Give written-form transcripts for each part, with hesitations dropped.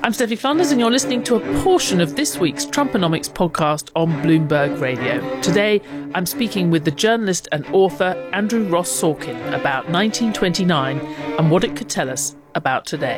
I'm Steffi Flanders, and you're listening to a portion of this week's Trumponomics podcast on Bloomberg Radio. Today, I'm speaking with the journalist and author Andrew Ross Sorkin about 1929 and what it could tell us about today.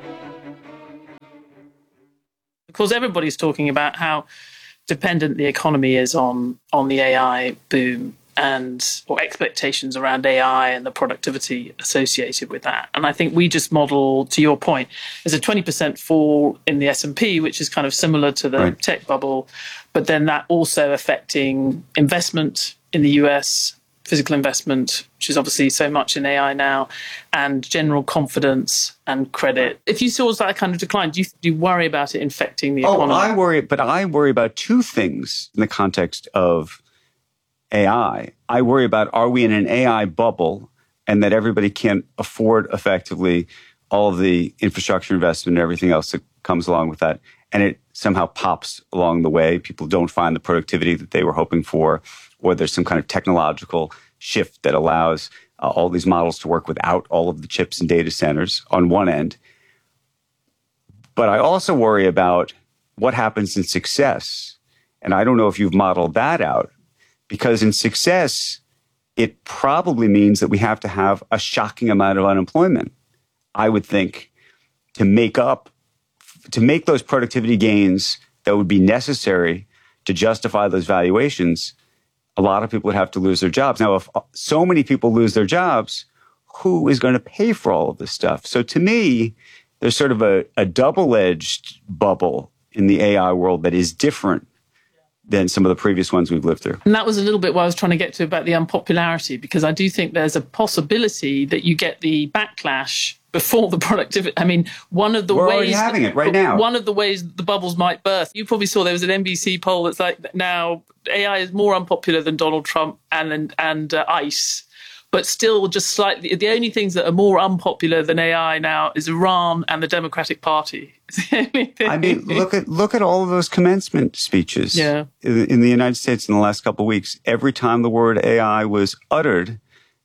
Of course, everybody's talking about how dependent the economy is on the AI boom or expectations around AI and the productivity associated with that. And I think we just model, to your point, there's a 20% fall in the S&P, which is kind of similar to the tech bubble, but then that also affecting investment in the US, physical investment, which is obviously so much in AI now, and general confidence and credit. If you saw that kind of decline, do you worry about it infecting the economy? I worry about two things in the context of AI. I worry about, are we in an AI bubble and that everybody can't afford effectively all of the infrastructure investment and everything else that comes along with that, and it somehow pops along the way. People don't find the productivity that they were hoping for, or there's some kind of technological shift that allows all these models to work without all of the chips and data centers on one end. But I also worry about what happens in success. And I don't know if you've modeled that out, because in success, it probably means that we have to have a shocking amount of unemployment, I would think, to make those productivity gains that would be necessary to justify those valuations. A lot of people would have to lose their jobs. Now, if so many people lose their jobs, who is going to pay for all of this stuff? So to me, there's sort of a double-edged bubble in the AI world that is different than some of the previous ones we've lived through. And that was a little bit what I was trying to get to about the unpopularity, because I do think there's a possibility that you get the backlash before the productivity. I mean, one of the We're ways... already having it right now. One of the ways the bubbles might burst. You probably saw there was an NBC poll that's like, now AI is more unpopular than Donald Trump and ICE. But still just slightly, the only things that are more unpopular than AI now is Iran and the Democratic Party. I mean, look at all of those commencement speeches in the United States in the last couple of weeks. Every time the word AI was uttered,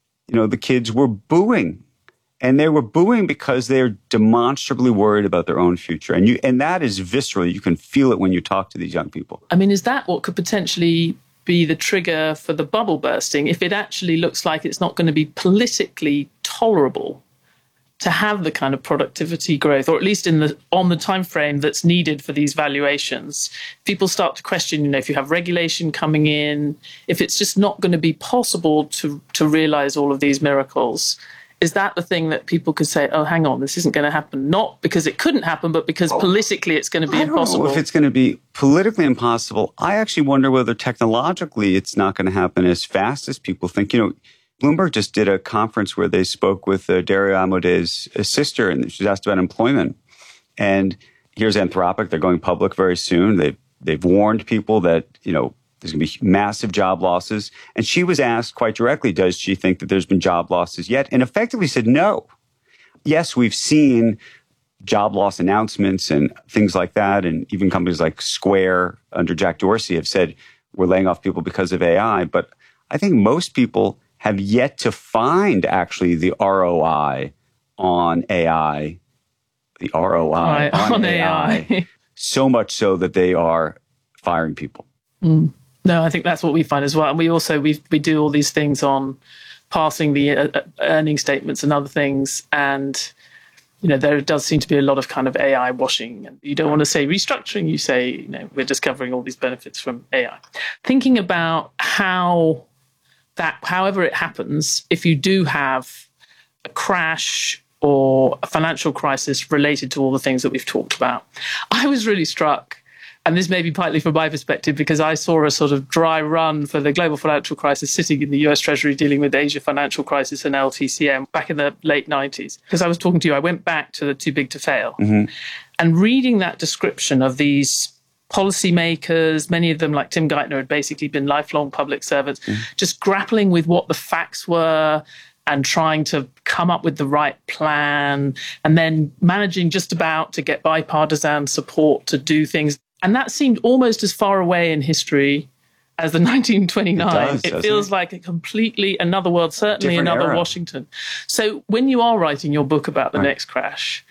the kids were booing. And they were booing because they're demonstrably worried about their own future. And that is visceral. You can feel it when you talk to these young people. I mean, is that what could potentially be the trigger for the bubble bursting, if it actually looks like it's not going to be politically tolerable to have the kind of productivity growth, or at least on the time frame that's needed for these valuations? People start to question, if you have regulation coming in, if it's just not going to be possible to realize all of these miracles. Is that the thing that people could say, oh, hang on, this isn't going to happen? Not because it couldn't happen, but because politically it's going to be impossible. I don't know if it's going to be politically impossible. I actually wonder whether technologically it's not going to happen as fast as people think. Bloomberg just did a conference where they spoke with Dario Amodei's sister, and she was asked about employment. And here's Anthropic. They're going public very soon. They've warned people that, there's going to be massive job losses. And she was asked quite directly, does she think that there's been job losses yet? And effectively said no. Yes, we've seen job loss announcements and things like that. And even companies like Square under Jack Dorsey have said we're laying off people because of AI. But I think most people have yet to find actually the ROI on AI. The ROI on AI. So much so that they are firing people. Mm. No, I think that's what we find as well. And we do all these things on passing the earning statements and other things. And, there does seem to be a lot of kind of AI washing. And you don't want to say restructuring. You say, we're discovering all these benefits from AI. Thinking about how that, however it happens, if you do have a crash or a financial crisis related to all the things that we've talked about, I was really struck. And this may be partly from my perspective, because I saw a sort of dry run for the global financial crisis sitting in the US Treasury dealing with the Asia financial crisis and LTCM back in the late 90s. Because I was talking to you, I went back to the Too Big to Fail. Mm-hmm. And reading that description of these policymakers, many of them like Tim Geithner had basically been lifelong public servants, just grappling with what the facts were and trying to come up with the right plan, and then managing just about to get bipartisan support to do things. And that seemed almost as far away in history as the 1929. It feels like a completely another world, certainly different another era. Washington. So when you are writing your book about the next crash,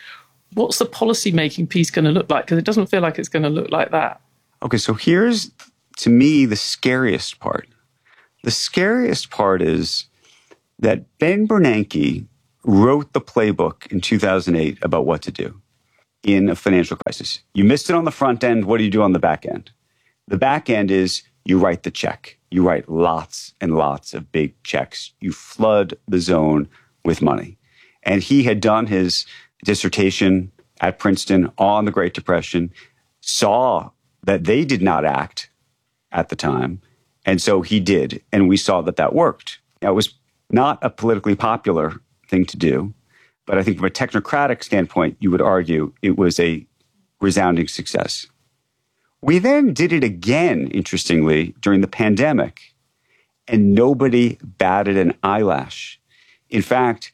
what's the policy making piece going to look like? Because it doesn't feel like it's going to look like that. Okay, so here's, to me, the scariest part. The scariest part is that Ben Bernanke wrote the playbook in 2008 about what to do in a financial crisis. You missed it on the front end. What do you do on the back end? The back end is you write the check. You write lots and lots of big checks. You flood the zone with money. And he had done his dissertation at Princeton on the Great Depression, saw that they did not act at the time. And so he did. And we saw that that worked. Now, it was not a politically popular thing to do. But I think from a technocratic standpoint, you would argue it was a resounding success. We then did it again, interestingly, during the pandemic, and nobody batted an eyelash. In fact,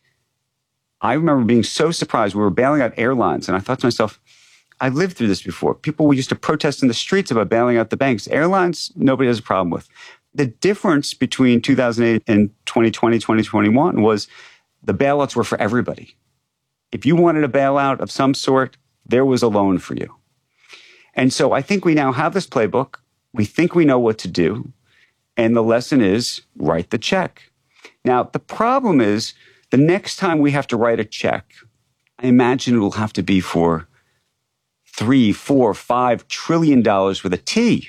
I remember being so surprised. We were bailing out airlines, and I thought to myself, I've lived through this before. People used to protest in the streets about bailing out the banks. Airlines, nobody has a problem with. The difference between 2008 and 2020, 2021 was the bailouts were for everybody. If you wanted a bailout of some sort, there was a loan for you. And so I think we now have this playbook. We think we know what to do. And the lesson is write the check. Now, the problem is the next time we have to write a check, I imagine it will have to be for $3, $4, $5 trillion with a T.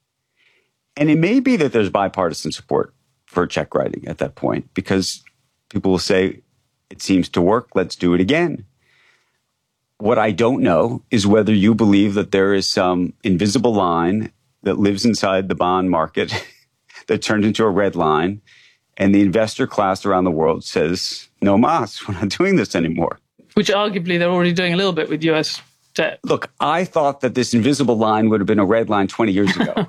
And it may be that there's bipartisan support for check writing at that point because people will say, it seems to work. Let's do it again. What I don't know is whether you believe that there is some invisible line that lives inside the bond market that turns into a red line, and the investor class around the world says, no mas, we're not doing this anymore. Which arguably they're already doing a little bit with US debt. Look, I thought that this invisible line would have been a red line 20 years ago.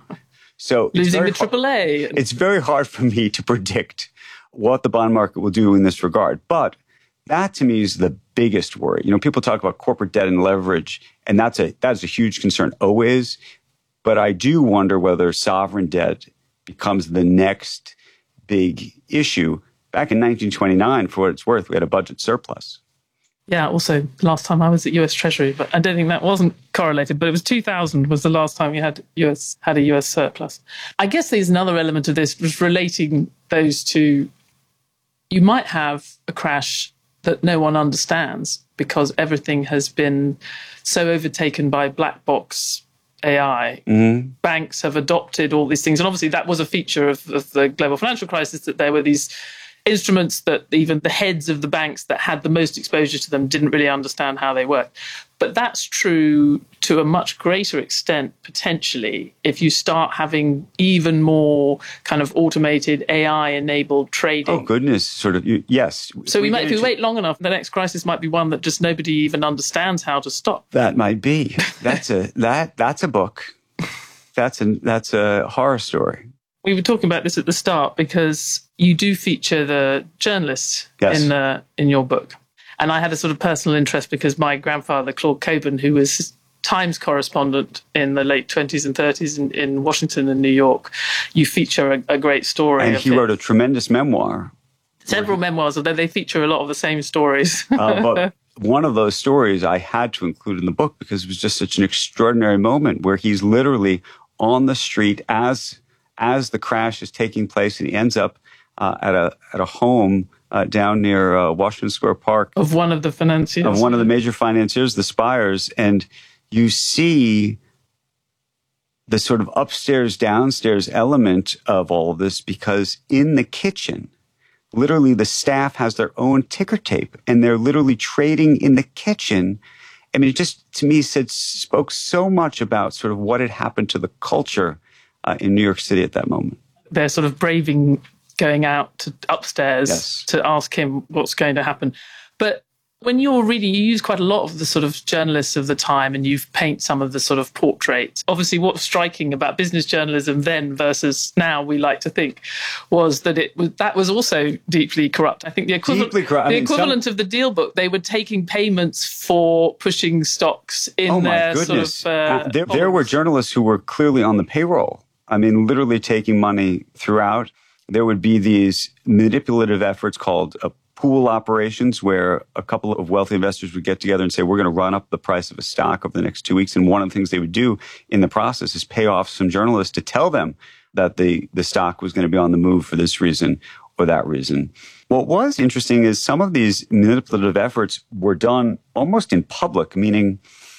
So losing the AAA. It's very hard for me to predict what the bond market will do in this regard. But that to me is the biggest worry. You know, people talk about corporate debt and leverage, and that's a huge concern always. But I do wonder whether sovereign debt becomes the next big issue. Back in 1929, for what it's worth, we had a budget surplus. Yeah, also, last time I was at US Treasury, but I don't think that wasn't correlated, but it was 2000 was the last time you had a US surplus. I guess there's another element of this, was relating those to, you might have a crash that no one understands because everything has been so overtaken by black box AI. Mm-hmm. Banks have adopted all these things. And obviously that was a feature of the global financial crisis, that there were these instruments that even the heads of the banks that had the most exposure to them didn't really understand how they worked. But that's true to a much greater extent, potentially, if you start having even more kind of automated AI-enabled trading. Oh, goodness. Sort of, yes. So if we wait long enough, the next crisis might be one that just nobody even understands how to stop. That might be. That's a book. That's a horror story. We were talking about this at the start because you do feature the journalists in your book. And I had a sort of personal interest because my grandfather, Claude Cockburn, who was Times correspondent in the late 20s and 30s in Washington and New York, you feature a great story. And he wrote a tremendous memoir. Several memoirs, although they feature a lot of the same stories. But one of those stories I had to include in the book because it was just such an extraordinary moment where he's literally on the street as the crash is taking place, and he ends up at a home down near Washington Square Park of one of the financiers, of one of the major financiers, the Spires, and you see the sort of upstairs downstairs element of all of this because in the kitchen, literally the staff has their own ticker tape, and they're literally trading in the kitchen. I mean, it just to me spoke so much about sort of what had happened to the culture in New York City at that moment. They're sort of braving going out to upstairs to ask him what's going to happen. But when you're reading, you use quite a lot of the sort of journalists of the time and you paint some of the sort of portraits. Obviously, what's striking about business journalism then versus now, we like to think, was that that was also deeply corrupt. I think the equivalent of the Deal book, they were taking payments for pushing stocks in their goodness. Sort of... there were journalists who were clearly on the payroll. I mean, literally taking money throughout. There would be these manipulative efforts called pool operations where a couple of wealthy investors would get together and say, we're going to run up the price of a stock over the next 2 weeks. And one of the things they would do in the process is pay off some journalists to tell them that the stock was going to be on the move for this reason or that reason. What was interesting is some of these manipulative efforts were done almost in public, meaning